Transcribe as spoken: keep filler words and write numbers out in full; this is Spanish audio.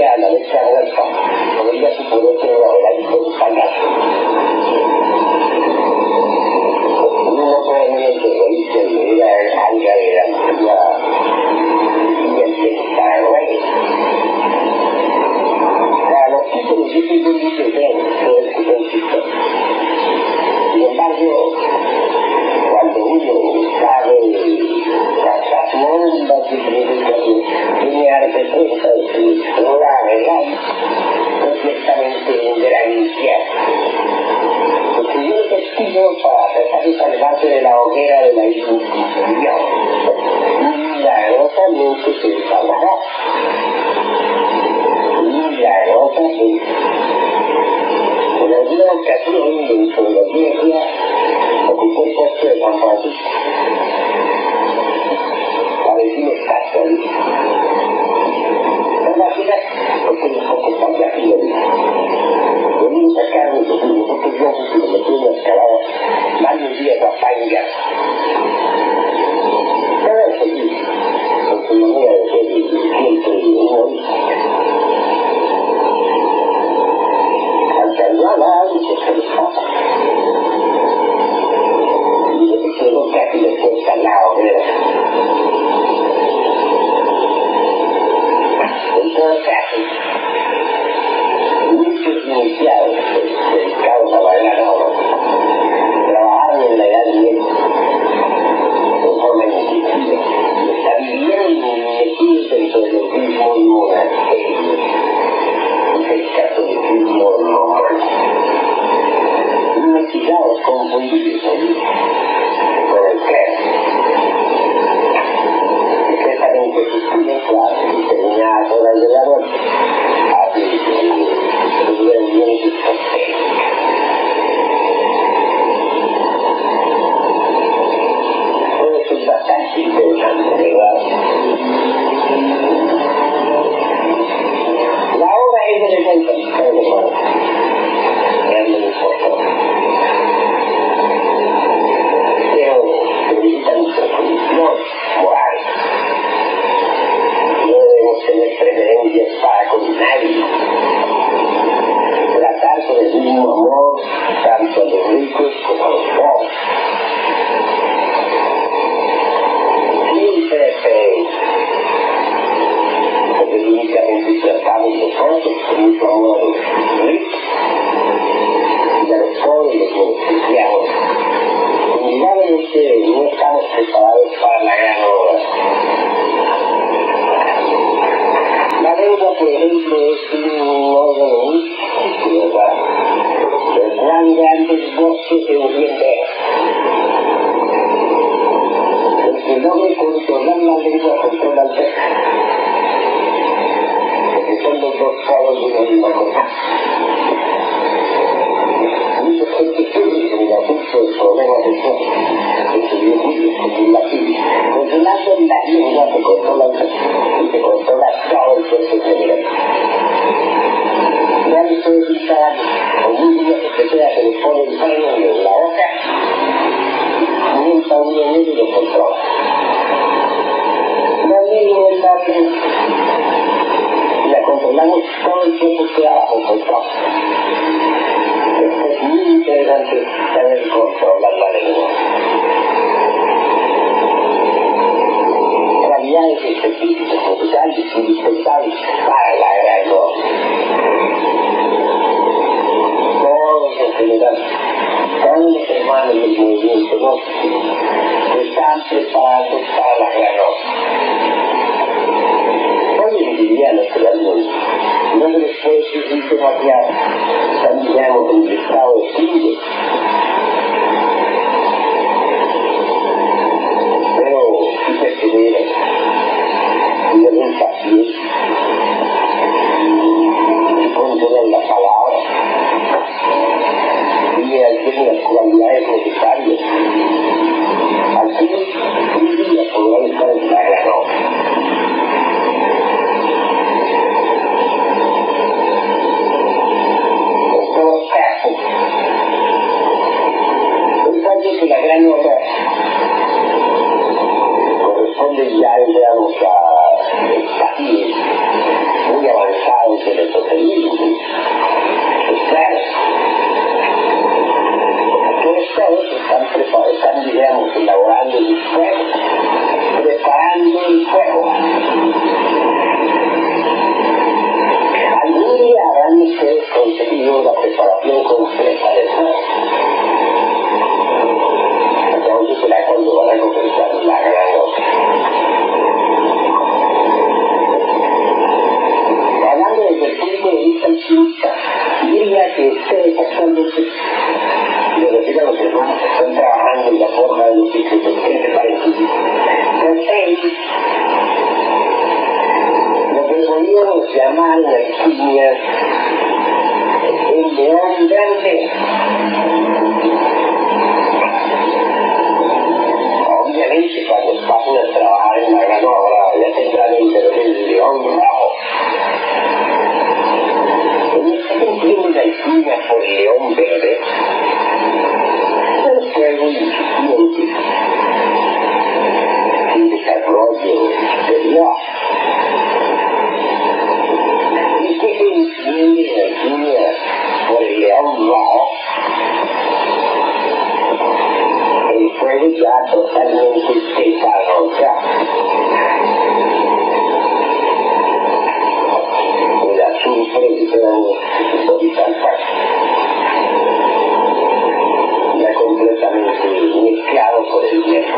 a la letra muerta, podría suponerse un adelanto de payaso. Uno puede reírse de ver a Anga de la antigua y el Texarrey. A los títulos yo tengo mucho bien todo el que consiste. Sin embargo, cuando uno sabe las bombas que tiene arte presa y no la verdad, es ciertamente un gran infierno. Porque yo testigo para tratar de salvarse de la hoguera de la injusticia. Milagrosamente se salvará. Milagrosamente. En alguna ocasión, dentro de la iglesia, ocupó el puesto de San Francisco. Parecimos católicos. No imaginas porque los pocos payasos venimos a sacar los otros dioses y los metí en la escalada varios días a Panga. Cada feliz con su manera de ser siempre humorística. Alcanzaba algo que se les pasa. Y le quedó casi después al lado de él. En todo caso, muchos iniciados dedicados a la gran obra trabajaron en la Edad Media de forma intensiva y hasta vivieron metidos dentro de los mismos monasterios del catolicismo romano, investigados, confundidos con el credo. Secretamente existidas las determinadas horas de la noche, así que tuvieron bien sus costeos. Eso es bastante interesante, ¿verdad? La obra es de sesenta y tres hermanos. Realmente importante. Pero necesitan profundidad moral. No debemos tener preferencias para con nadie. Tratar con el mismo amor tanto a los ricos como a los pobres. Siempre se porque únicamente tratamos nosotros con mucho amor a los ricos y a los pobres los beneficiamos. Indudablemente no estamos preparados para la gran obra. La deuda, por ejemplo, es un órgano muy difícil, ¿verdad? Los gran grandes bosques se hundiendo. El que logre controlar la lengua controla el resto. Porque son los dos polos de una misma cosa. Mucha gente sirve con el asunto del problema de todo. Es el juicio especulativo. Controlando la lengua se controla el resto. Y se controla todo el cuerpo en general. Ya les puedo explicar algún día que sea que les pone el freno en la boca, mienta uno en él y lo controla. La lengua es la que la controlamos todo el tiempo que abajo control. Es muy interesante saber controlar la lengua. Cualidades específicas, necesarias y indispensables para la gran obra. Todos en general, todos los hermanos del movimiento gnóstico están preparados para la gran obra. Hoy en día, naturalmente, no se les puede exigir demasiado. También digamos en el estado de espíritu. Pero si perseveran y deben paciencia y controlan la palabra y adquieren las cualidades necesarias, al fin un día podrán estar en la gran obra. Que la gran obra corresponde ya, digamos, a estadios muy avanzados preparados del esoterismo. Pues claro, pues todos están preparados, están, digamos, elaborando el fuego, preparando el fuego. Algún día habrán ustedes conseguido la preparación completa del fuego. Entonces será cuando van a comenzar la gran nota. Hablando desde el punto de vista alquimista, diría que ustedes actualmente, me refiero a los hermanos que están trabajando en la forma de los ciclos, ¿qué te parece? Poseen lo que podríamos llamar en la alquimia el león verde. Obviamente, cuando pasen a trabajar en la gran obra, ya tendrán el león rojo. En este sentido, la alquimia por el león verde es un fuego incipiente, sin desarrollo exterior. ¿Y qué se entiende en la alquimia por el león rojo? El fuego ya totalmente desarrollado.